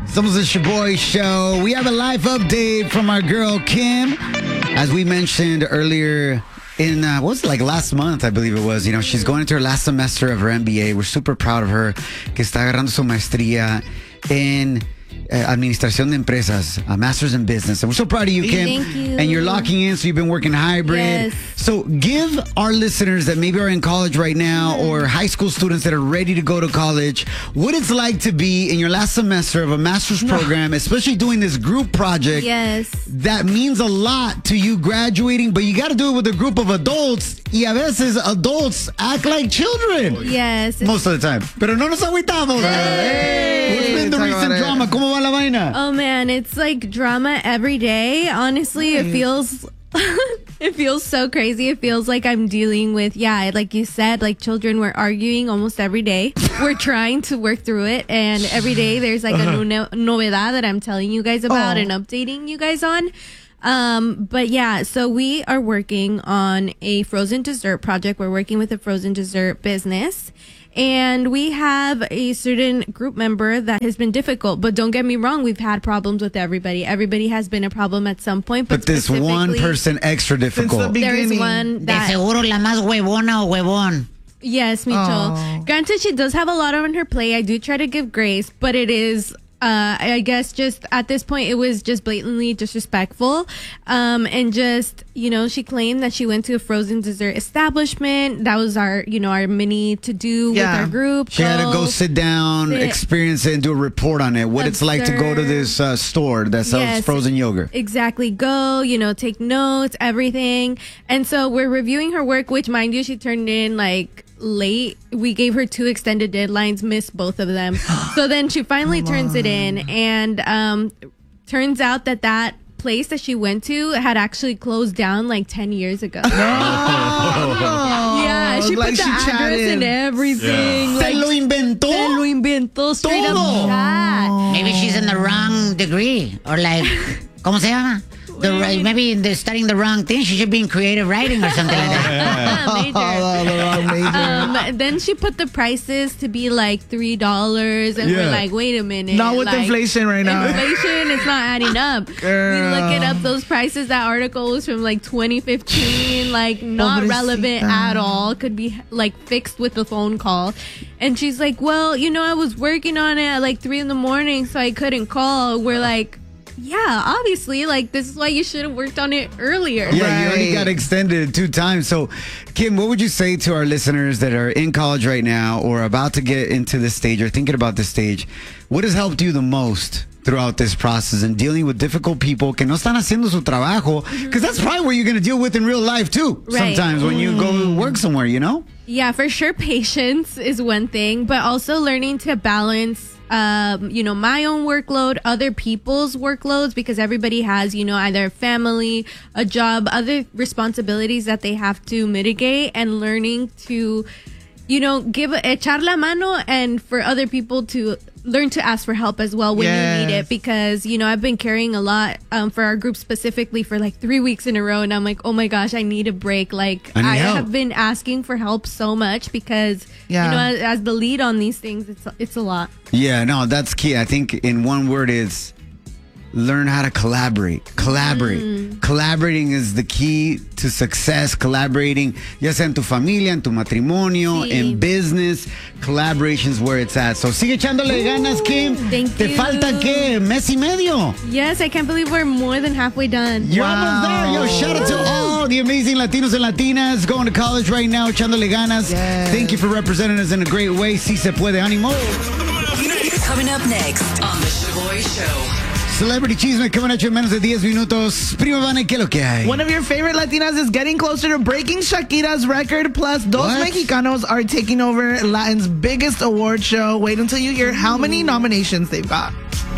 Somos the Shaboy Show. We have a live update from our girl, Kim. As we mentioned earlier in, what was it, like last month, I believe it was. You know, she's going into her last semester of her MBA. We're super proud of her. Que está agarrando su maestría en Administración de Empresas, a master's in business. And we're so proud of you, Kim. Thank you. And you're locking in, so you've been working hybrid. Yes. So give our listeners that maybe are in college right now or high school students that are ready to go to college what it's like to be in your last semester of a master's program, especially doing this group project. Yes. That means a lot to you graduating, but you got to do it with a group of adults. Y a veces adults act like children. Yes. Most of the time. Pero no nos agüitamos. Hey. What's been the recent drama? ¿Cómo va la vaina? Oh man, it's like drama every day. Honestly, it feels it feels so crazy. It feels like I'm dealing with, like you said, like children. We're arguing almost every day. We're trying to work through it, and every day there's like a new novedad that I'm telling you guys about and updating you guys on. But yeah, so we are working on a frozen dessert project. We're working with a frozen dessert business. And we have a certain group member that has been difficult. But don't get me wrong, we've had problems with everybody. Everybody has been a problem at some point. But this one person extra difficult. There is one that... De seguro la más huevona o huevón. Yes, Micho. Granted, she does have a lot on her plate. I do try to give grace, but it is... I guess just at this point, it was just blatantly disrespectful. And just, she claimed that she went to a frozen dessert establishment. That was our mini to do with our group. She had to go sit down, experience it, and do a report on it. What it's like to go to this store that sells frozen yogurt. Exactly. Go, take notes, everything. And so we're reviewing her work, which, mind you, she turned in like late. We gave her 2 extended deadlines, missed both of them. So then she finally turns it in, and turns out that place that she went to had actually closed down like 10 years ago. Yeah, she put the address and everything. Se lo inventó. Straight up chat. Maybe she's in the wrong degree. Or like, ¿cómo se llama? Maybe they're studying the wrong thing. She should be in creative writing or something like that. Then she put the prices to be like $3, and we're like, wait a minute. Not with inflation right now. Inflation is not adding up. Girl. We look it up, those prices. That article was from like 2015, like not relevant at all. Could be like fixed with a phone call. And she's like, well, I was working on it at like 3 a.m, so I couldn't call. We're like, yeah, obviously, like, this is why you should have worked on it earlier. Yeah, you already got extended 2 times. So, Kim, what would you say to our listeners that are in college right now or about to get into this stage or thinking about this stage? What has helped you the most throughout this process and dealing with difficult people que no están haciendo su trabajo? Because that's probably what you're going to deal with in real life, too, sometimes when you go work somewhere, Yeah, for sure, patience is one thing, but also learning to balance my own workload, other people's workloads, because everybody has, either a family, a job, other responsibilities that they have to mitigate, and learning to, echar la mano, and for other people to learn to ask for help as well when you need it, because I've been carrying a lot for our group specifically for like 3 weeks in a row, and I'm like, oh my gosh, I need a break. Like, I have been asking for help so much because as the lead on these things, it's a lot. Yeah, no, that's key. I think in one word is learn how to collaborate. Collaborating is the key to success. Collaborating, ya sea en tu familia, en tu matrimonio, en business. Collaboration is where it's at. So sigue echándole ganas, Kim. Thank Te you. falta, ¿qué? Mes y medio. Yes, I can't believe we're more than halfway done. You're almost there. Yo, shout out to all the amazing Latinos and Latinas going to college right now, echándole ganas. Yes. Thank you for representing us in a great way. Si se puede. Ánimo. Coming up next on The Shaboy Show. Celebrity Chisme coming at you in menos de 10 minutos. Prima Vane, ¿qué es lo que hay? One of your favorite Latinas is getting closer to breaking Shakira's record. Plus, Dos Mexicanos are taking over Latin's biggest award show. Wait until you hear how many nominations they've got.